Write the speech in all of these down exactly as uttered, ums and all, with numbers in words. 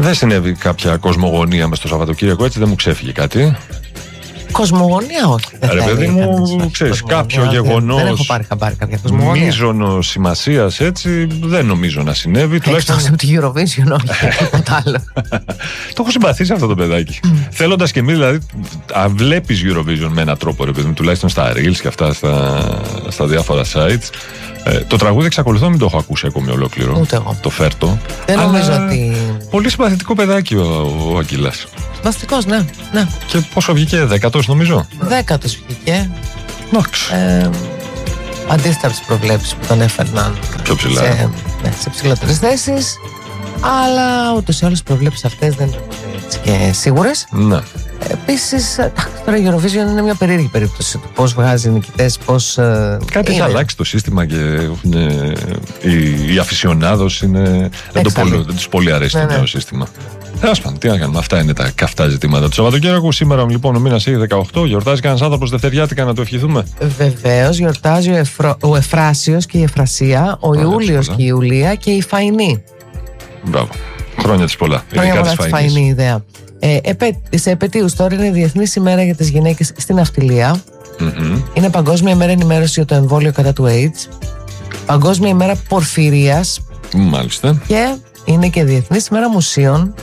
Δεν συνέβη κάποια κοσμογονία μες στο Σαββατοκύριακο, έτσι δεν μου ξέφυγε κάτι? Κοσμογονία, όχι. Ρε παιδί μου, ξέρεις, κάποιο γεγονός. Δεν έχω πάρει χαμπάρι κάποια κοσμογονία. Μείζωνος σημασίας, έτσι, δεν νομίζω να συνέβη. Τουλάχιστον από τη Eurovision, όχι τίποτα άλλο. Το έχω συμπαθήσει αυτό το παιδάκι. Θέλοντας και εμείς, δηλαδή, βλέπεις Eurovision με έναν τρόπο, ρε παιδί μου, τουλάχιστον στα Reels και αυτά στα, στα διάφορα sites. Ε, το τραγούδι εξακολουθώ να μην το έχω ακούσει ακόμη ολόκληρο. Ούτε εγώ. Το φέρτο. Δεν νομίζω ότι. Πολύ συμπαθητικό παιδάκι ο, ο Αγγίλας. Συμπαθητικός, ναι, ναι. Και πόσο βγήκε, δέκατος νομίζω. Δέκατος βγήκε. Ε, Αντίθετα από τις προβλέψεις που τον έφερναν πιο ψηλά. Σε, ναι, σε ψηλότερες θέσεις. Αλλά ούτως ή άλλως οι προβλέψεις αυτές δεν είναι έτσι και σίγουρες. Ναι. Επίσης, τώρα η Eurovision είναι μια περίεργη περίπτωση του πώς βγάζει νικητές, πώς. Κάτι έχει αλλάξει το σύστημα και είναι, οι, οι αφισιονάδος είναι. Δεν, το πολύ, δεν τους πολύ αρέσει ναι, το νέο ναι. σύστημα. Τέλος πάντων, τι να κάνουμε. Αυτά είναι τα καυτά ζητήματα του Σαββατοκύριακου. Σήμερα λοιπόν ο μήνας έχει δεκαοκτώ. Γιορτάζει κανένας άνθρωπος δευτεριάτικα να το ευχηθούμε? Βεβαίως, γιορτάζει ο, Εφρο... ο Εφράσιος και η Εφρασία, ο Ωραία, Ιούλιος και η Ιουλία και η Φαϊνή. Μπράβο. Χρόνια της πολλά. Χρόνια πολλά της Φαϊνή, ιδέα. Ε, επέ, σε επετείους τώρα είναι η Διεθνής ημέρα για τις γυναίκες στην ναυτιλία. Mm-hmm. Είναι Παγκόσμια ημέρα ενημέρωση για το εμβόλιο κατά του AIDS. Παγκόσμια ημέρα πορφυρίας. Μάλιστα. Και είναι και Διεθνής ημέρα μουσείων.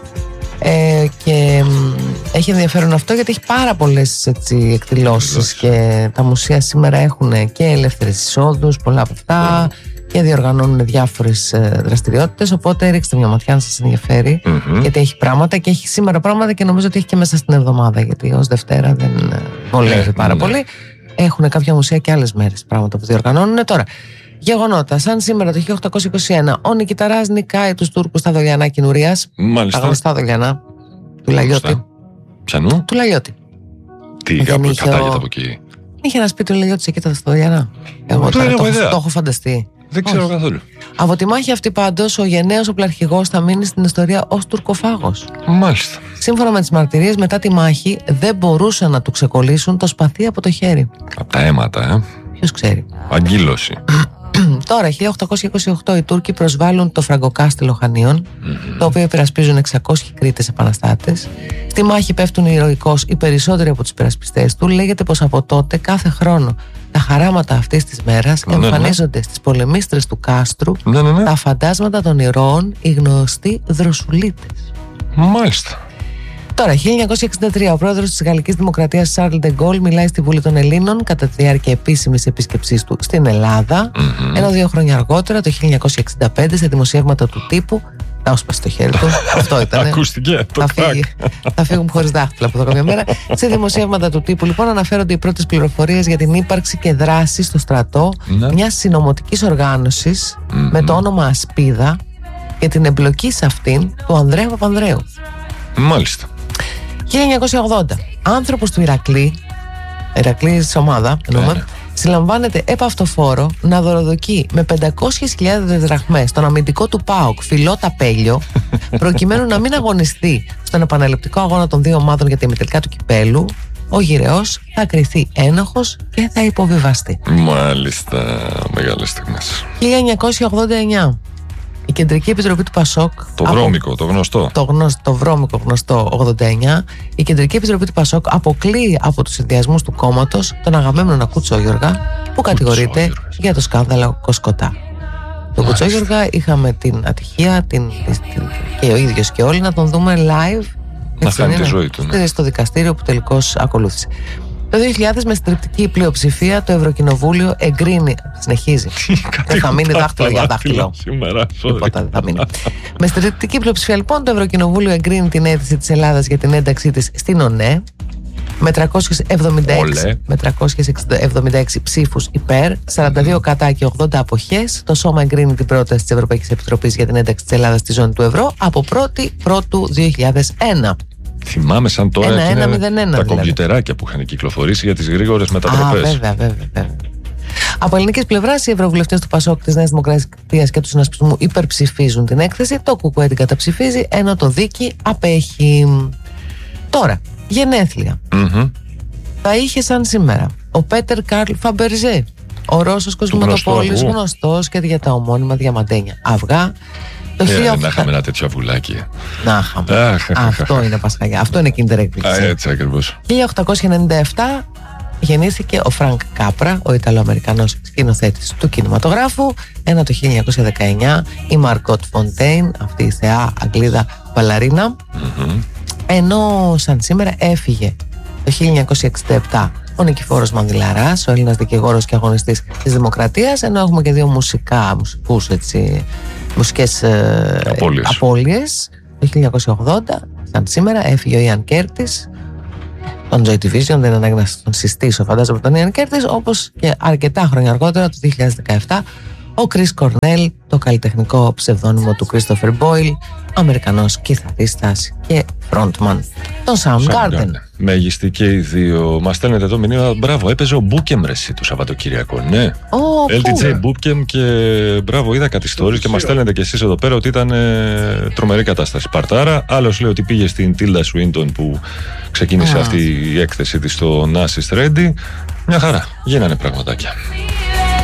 Ε, και μ, έχει ενδιαφέρον αυτό γιατί έχει πάρα πολλές έτσι, εκδηλώσεις και τα μουσεία σήμερα έχουν και ελεύθερες εισόδους, πολλά από αυτά. Mm. Και διοργανώνουν διάφορες ε, δραστηριότητες. Οπότε ρίξτε μια ματιά αν σας ενδιαφέρει. Mm-hmm. Γιατί έχει πράγματα και έχει σήμερα πράγματα και νομίζω ότι έχει και μέσα στην εβδομάδα. Γιατί ως Δευτέρα δεν ε, βολεύει πάρα mm-hmm. πολύ. Έχουν κάποια μουσεία και άλλες μέρες πράγματα που διοργανώνουν. Τώρα, γεγονότα. Σαν σήμερα το χίλια οκτακόσια είκοσι ένα, ο Νικηταράς νικάει τους Τούρκους στα Δολιανά Κινουρίας. Μάλιστα. Τα γνωστά Δολιανά. Του Λαλιώτη. Ποιανού? Του Λαλιώτη. Τι, κάπου κατάγεται από εκεί. Είχε ένα σπίτι ο Λαλιώτης εκεί τα Δολιανά. Εγώ το, το, το έχω φανταστεί. Δεν ξέρω Όχι. καθόλου. Από τη μάχη αυτή πάντως, ο γενναίος οπλαρχηγός θα μείνει στην ιστορία ως τουρκοφάγος. Μάλιστα. Σύμφωνα με τις μαρτυρίες, μετά τη μάχη δεν μπορούσαν να του ξεκολλήσουν το σπαθί από το χέρι. Από τα αίματα, ε. Ποιος ξέρει. Αγκύλωση. Τώρα, χίλια οκτακόσια είκοσι οκτώ, οι Τούρκοι προσβάλλουν το Φραγκοκάστελο Χανίων, mm-hmm. το οποίο υπερασπίζουν εξακόσιοι Κρήτες επαναστάτες. Στη μάχη πέφτουν ηρωικώς οι περισσότεροι από τους υπερασπιστές του. Λέγεται πως από τότε, κάθε χρόνο, τα χαράματα αυτής της μέρας ναι, εμφανίζονται ναι. στις πολεμίστρες του κάστρου ναι, ναι, ναι. τα φαντάσματα των ηρώων, οι γνωστοί δροσουλίτες. Μάλιστα. Τώρα, χίλια εννιακόσια εξήντα τρία, ο πρόεδρος της Γαλλικής Δημοκρατίας Σάρλ ντε Γκόλ μιλάει στη Βουλή των Ελλήνων κατά τη διάρκεια επίσημης επίσκεψής του στην Ελλάδα. Mm-hmm. Ενώ δύο χρόνια αργότερα, το χίλια εννιακόσια εξήντα πέντε, σε δημοσιεύματα του τύπου. Να έσπασε το χέρι του. Αυτό ήταν. Ακούστηκε. Θα, φύγει, θα φύγουμε χωρίς δάχτυλα από εδώ κάποια μέρα. Σε δημοσιεύματα του τύπου, λοιπόν, αναφέρονται οι πρώτες πληροφορίες για την ύπαρξη και δράση στο στρατό mm-hmm. μιας συνωμοτικής οργάνωσης mm-hmm. με το όνομα Ασπίδα και την εμπλοκή σε αυτήν του Ανδρέα Παπανδρέου. Μάλιστα. χίλια εννιακόσια ογδόντα. Άνθρωπος του Ηρακλή, Ηρακλή της ομάδα, εννοούμε, yeah. συλλαμβάνεται επαυτοφόρο να δωροδοκεί με πεντακόσιες χιλιάδες δραχμές στον αμυντικό του ΠΑΟΚ Φιλό Ταπέλιο, προκειμένου να μην αγωνιστεί στον επαναληπτικό αγώνα των δύο ομάδων για τα ημιτελικά του κυπέλου. Ο γυρεός θα κριθεί ένοχος και θα υποβιβαστεί. Μάλιστα, μεγάλες στιγμές. χίλια εννιακόσια ογδόντα εννιά. Η Κεντρική Επιτροπή του Πασόκ. Το από... βρώμικο, το γνωστό. Το, γνωστό, το βρώμικο γνωστό ογδόντα εννιά. Η Κεντρική Επιτροπή του Πασόκ αποκλείει από τους συνδυασμούς του κόμματος τον αγαπημένο Κουτσόγιοργα, που κατηγορείται για το σκάνδαλο Κοσκοτά. Τον Κουτσόγιοργα είχαμε την ατυχία την, την, και ο ίδιος και όλοι να τον δούμε live. Να χάνει τη ζωή του. Ναι. Στο δικαστήριο που τελικώς ακολούθησε. Το δύο χιλιάδες με συντριπτική πλειοψηφία το Ευρωκοινοβούλιο εγκρίνει. Συνεχίζει. Δεν θα μείνει δάχτυλο για δάχτυλο. Τίποτα δεν θα μείνει. Με συντριπτική πλειοψηφία λοιπόν το Ευρωκοινοβούλιο εγκρίνει την αίτηση της Ελλάδας για την ένταξή της στην ΟΝΕ με τριακόσιες εβδομήντα έξι ψήφους υπέρ, σαράντα δύο κατά και ογδόντα αποχές. Το Σώμα εγκρίνει την πρόταση της Ευρωπαϊκής Επιτροπής για την ένταξη της Ελλάδας στη ζώνη του ευρώ από πρώτη Πρώτου δύο χιλιάδες ένα. Θυμάμαι σαν τώρα ένα, ένα, τα δηλαδή. κομπιουτεράκια που είχαν κυκλοφορήσει για τις γρήγορες μετατροπές. Α, βέβαια, βέβαια, βέβαια. Από ελληνικής πλευράς, οι ευρωβουλευτές του ΠΑΣΟΚ, της Νέας Δημοκρατίας και του Συνασπισμού υπερψηφίζουν την έκθεση. Το ΚΚΕ την καταψηφίζει, ενώ το ΔΙΚΙ απέχει. Τώρα, γενέθλια. Mm-hmm. Θα είχε σαν σήμερα ο Πέτερ Καρλ Φαμπερζέ, ο Ρώσος κοσμηματοπόλης, γνωστός και για τα ομώνυμα διαμαντένια αυγά. Το Yeah, χίλια... Να είχαμε ένα τέτοιο αυγουλάκι. Να είχαμε. Αυτό είναι Πασχαλιά. Αυτό είναι Kinder έκπληξη. Έτσι ακριβώς. χίλια οκτακόσια ενενήντα επτά γεννήθηκε ο Φρανκ Κάπρα, ο Ιταλοαμερικανός σκηνοθέτης του κινηματογράφου. Ενώ το χίλια εννιακόσια δεκαεννιά η Μαργκότ Φοντέιν, αυτή η θεά Αγγλίδα μπαλαρίνα. Mm-hmm. Ενώ σαν σήμερα έφυγε το χίλια εννιακόσια εξήντα επτά ο Νικηφόρος Μανδυλαράς, ο Έλληνας δικηγόρος και αγωνιστής της Δημοκρατίας. Ενώ έχουμε και δύο μουσικά, μουσικούς έτσι, μουσικές ε, απώλειες. απώλειες. Το χίλια εννιακόσια ογδόντα σαν σήμερα έφυγε ο Ιαν Κέρτις, τον Joy Division, δεν είναι ανάγκη να τον συστήσω φαντάζομαι τον Ιαν Κέρτις, όπως και αρκετά χρόνια αργότερα, το δύο χιλιάδες δεκαεπτά, ο Chris Cornell, το καλλιτεχνικό ψευδόνυμο του Christopher Boyle, Αμερικανός κιθαρίστας και frontman των Soundgarden. Μέγιστη και οι δύο. Μας στέλνετε εδώ μηνύμα. Μπράβο, έπαιζε ο Μπούκεμ ρε το Σαββατοκύριακο, ναι. Oh, ελ τι τζέι Μπούκεμ και μπράβο, είδα κάτι stories και μας στέλνετε και εσείς εδώ πέρα ότι ήταν ε, τρομερή κατάσταση. Παρτάρα. Άλλος λέει ότι πήγε στην Τίλτα Σουίντον που ξεκίνησε ah. αυτή η έκθεση της στο Nash's Ready. Μια χαρά, γίνανε πραγματάκια.